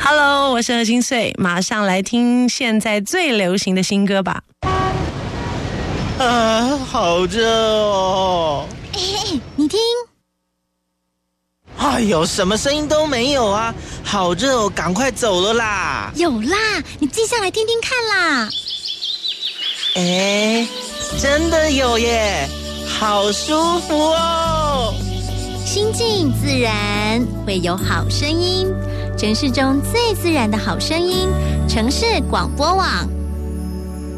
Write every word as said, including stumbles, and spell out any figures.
Hello， 我是何心碎，马上来听现在最流行的新歌吧。 啊，好热哦！ 哎哎，你听， 哎呦，什么声音都没有啊！好热哦，赶快走了啦！ 有啦，你记下来听听看啦。 哎，真的有耶，好舒服哦！ 心静自然，会有好声音。城市中最自然的好声音，城市广播网。